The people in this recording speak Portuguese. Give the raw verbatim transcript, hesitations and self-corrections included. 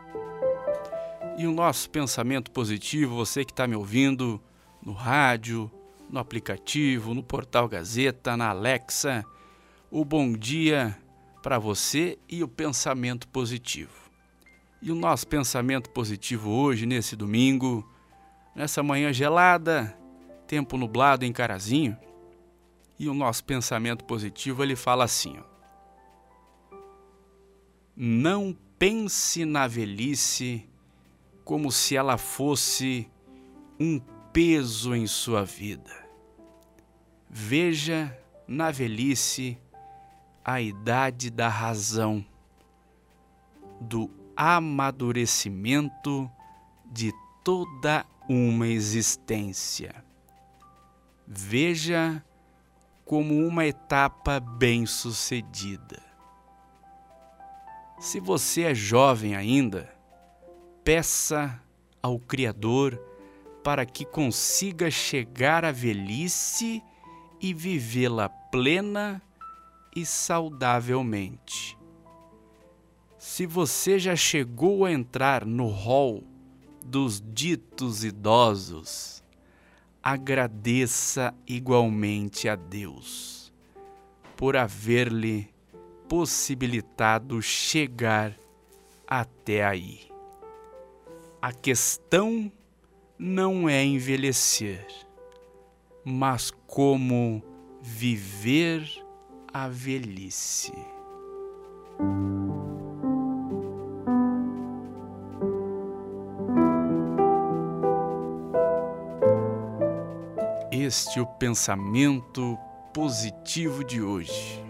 E o nosso pensamento positivo, você que está me ouvindo no rádio, no aplicativo, no Portal Gazeta, na Alexa, o bom dia para você e o pensamento positivo. E o nosso pensamento positivo hoje, nesse domingo, nessa manhã gelada, tempo nublado em Carazinho, e o nosso pensamento positivo, ele fala assim, ó: não pense na velhice como se ela fosse um peso em sua vida. Veja na velhice a idade da razão, do amadurecimento de toda uma existência. Veja como uma etapa bem-sucedida. Se você é jovem ainda, peça ao Criador para que consiga chegar à velhice e vivê-la plena e saudavelmente. Se você já chegou a entrar no rol dos ditos idosos, agradeça igualmente a Deus por haver-lhe possibilitado chegar até aí. A questão não é envelhecer, mas como viver a velhice. Este é o pensamento positivo de hoje.